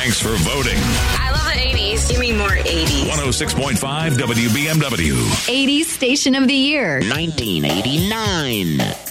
Thanks for voting. I love the 80s. Give me more 80s. 106.5 WBMW. 80s Station of the Year. 1989.